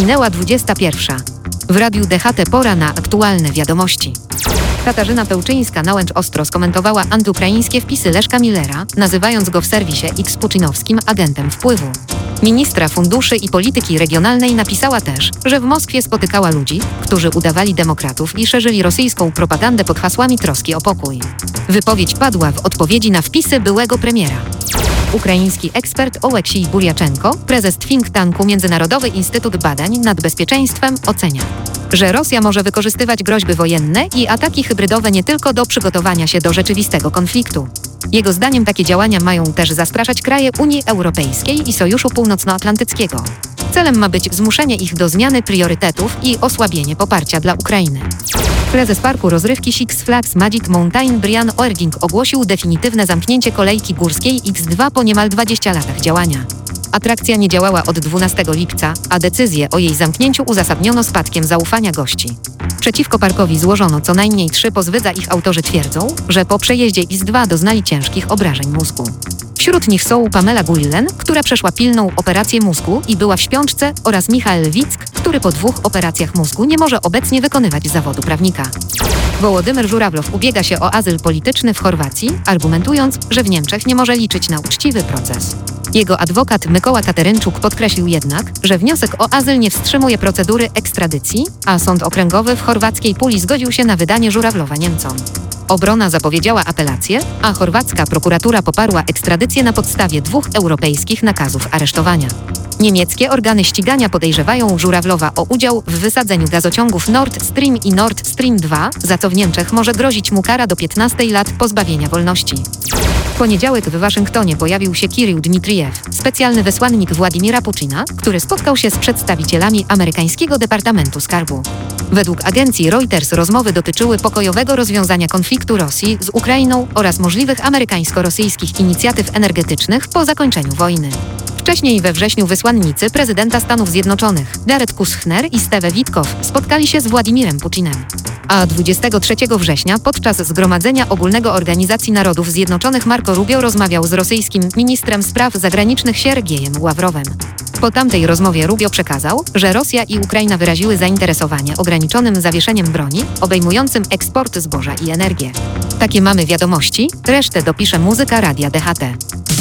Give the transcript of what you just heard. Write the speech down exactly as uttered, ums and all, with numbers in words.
Minęła dwudziesta pierwsza. W Radiu D H T pora na aktualne wiadomości. Katarzyna Pełczyńska-Nałęcz ostro skomentowała antyukraińskie wpisy Leszka Millera, nazywając go w serwisie X puczynowskim agentem wpływu. Ministra Funduszy i Polityki Regionalnej napisała też, że w Moskwie spotykała ludzi, którzy udawali demokratów i szerzyli rosyjską propagandę pod hasłami troski o pokój. Wypowiedź padła w odpowiedzi na wpisy byłego premiera. Ukraiński ekspert Oleksij Burjaczenko, prezes think tanku Międzynarodowy Instytut Badań nad Bezpieczeństwem, ocenia, że Rosja może wykorzystywać groźby wojenne i ataki hybrydowe nie tylko do przygotowania się do rzeczywistego konfliktu. Jego zdaniem takie działania mają też zastraszać kraje Unii Europejskiej i Sojuszu Północnoatlantyckiego. Celem ma być zmuszenie ich do zmiany priorytetów i osłabienie poparcia dla Ukrainy. Prezes parku rozrywki Six Flags Magic Mountain Brian Oerding ogłosił definitywne zamknięcie kolejki górskiej X dwa po niemal dwudziestu latach działania. Atrakcja nie działała od dwunastego lipca, a decyzję o jej zamknięciu uzasadniono spadkiem zaufania gości. Przeciwko parkowi złożono co najmniej trzy pozwy, a ich autorzy twierdzą, że po przejeździe X dwa doznali ciężkich obrażeń mózgu. Wśród nich są Pamela Gullen, która przeszła pilną operację mózgu i była w śpiączce, oraz Michael Wick, który po dwóch operacjach mózgu nie może obecnie wykonywać zawodu prawnika. Wołodymyr Żurawlow ubiega się o azyl polityczny w Chorwacji, argumentując, że w Niemczech nie może liczyć na uczciwy proces. Jego adwokat Mykoła Katerynczuk podkreślił jednak, że wniosek o azyl nie wstrzymuje procedury ekstradycji, a sąd okręgowy w chorwackiej Puli zgodził się na wydanie Żurawlowa Niemcom. Obrona zapowiedziała apelację, a chorwacka prokuratura poparła ekstradycję na podstawie dwóch europejskich nakazów aresztowania. Niemieckie organy ścigania podejrzewają Żurawlowa o udział w wysadzeniu gazociągów Nord Stream i Nord Stream dwa, za co w Niemczech może grozić mu kara do piętnastu lat pozbawienia wolności. W poniedziałek w Waszyngtonie pojawił się Kirył Dmitrijew, specjalny wysłannik Władimira Putina, który spotkał się z przedstawicielami amerykańskiego Departamentu Skarbu. Według agencji Reuters rozmowy dotyczyły pokojowego rozwiązania konfliktu Rosji z Ukrainą oraz możliwych amerykańsko-rosyjskich inicjatyw energetycznych po zakończeniu wojny. Wcześniej we wrześniu wysłannicy prezydenta Stanów Zjednoczonych Jared Kushner i Steve Witkow spotkali się z Władimirem Putinem. A dwudziestego trzeciego września podczas Zgromadzenia Ogólnego Organizacji Narodów Zjednoczonych Marco Rubio rozmawiał z rosyjskim ministrem spraw zagranicznych Siergiejem Ławrowem. Po tamtej rozmowie Rubio przekazał, że Rosja i Ukraina wyraziły zainteresowanie ograniczonym zawieszeniem broni, obejmującym eksport zboża i energię. Takie mamy wiadomości, resztę dopisze muzyka Radia D H T.